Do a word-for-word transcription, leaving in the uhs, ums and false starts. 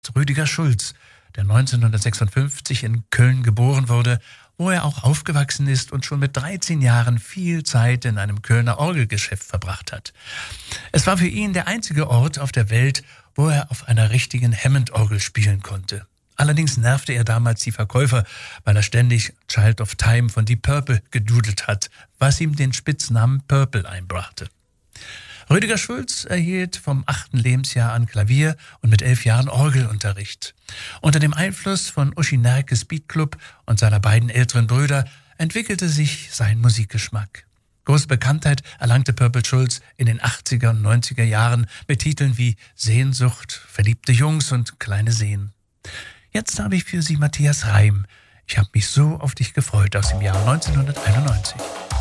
Rüdiger Schulz, der neunzehnhundertsechsundfünfzig in Köln geboren wurde, wo er auch aufgewachsen ist und schon mit dreizehn Jahren viel Zeit in einem Kölner Orgelgeschäft verbracht hat. Es war für ihn der einzige Ort auf der Welt, wo er auf einer richtigen Hammond-Orgel spielen konnte. Allerdings nervte er damals die Verkäufer, weil er ständig Child of Time von Deep Purple gedudelt hat, was ihm den Spitznamen Purple einbrachte. Rüdiger Schulz erhielt vom achten Lebensjahr an Klavier und mit elf Jahren Orgelunterricht. Unter dem Einfluss von Uschi Nerkes Beatclub und seiner beiden älteren Brüder entwickelte sich sein Musikgeschmack. Große Bekanntheit erlangte Purple Schulz in den achtziger und neunziger Jahren mit Titeln wie Sehnsucht, Verliebte Jungs und Kleine Seen. Jetzt habe ich für Sie Matthias Reim. Ich habe mich so auf dich gefreut aus dem Jahr neunzehnhunderteinundneunzig.